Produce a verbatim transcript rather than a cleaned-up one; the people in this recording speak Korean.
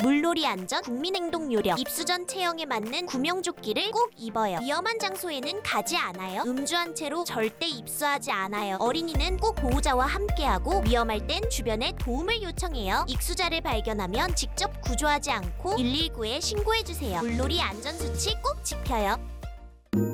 물놀이 안전, 국민행동 요령, 입수 전 체형에 맞는 구명조끼를 꼭 입어요. 위험한 장소에는 가지 않아요. 음주한 채로 절대 입수하지 않아요. 어린이는 꼭 보호자와 함께하고 위험할 땐 주변에 도움을 요청해요. 익수자를 발견하면 직접 구조하지 않고 일일구에 신고해주세요. 물놀이 안전수칙 꼭 지켜요.